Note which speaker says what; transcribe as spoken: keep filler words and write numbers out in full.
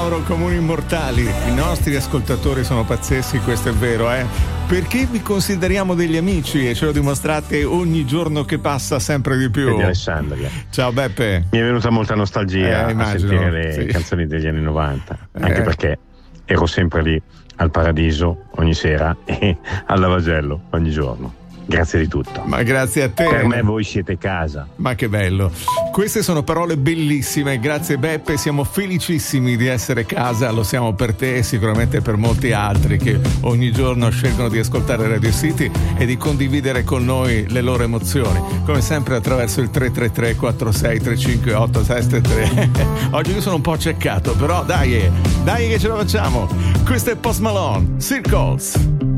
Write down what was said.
Speaker 1: Comuni immortali, i nostri ascoltatori sono pazzeschi, questo è vero, eh? Perché vi consideriamo degli amici e ce lo dimostrate ogni giorno che passa sempre di più.
Speaker 2: Di Alessandria.
Speaker 1: Ciao Beppe.
Speaker 2: Mi è venuta molta nostalgia
Speaker 1: eh,
Speaker 2: a sentire le sì. canzoni degli anni novanta, anche
Speaker 1: eh.
Speaker 2: perché ero sempre lì al Paradiso ogni sera e al Lavagello ogni giorno. Grazie di tutto.
Speaker 1: Ma grazie a te.
Speaker 2: Per me voi siete casa.
Speaker 1: Ma che bello. Queste sono parole bellissime. Grazie Beppe, siamo felicissimi di essere casa. Lo siamo per te e sicuramente per molti altri che ogni giorno scelgono di ascoltare Radio City e di condividere con noi le loro emozioni. Come sempre attraverso il tre tre tre quattro sei tre cinque otto sette tre. Oggi io sono un po' acceccato, però dai, dai che ce la facciamo. Questo è Post Malone, Circles.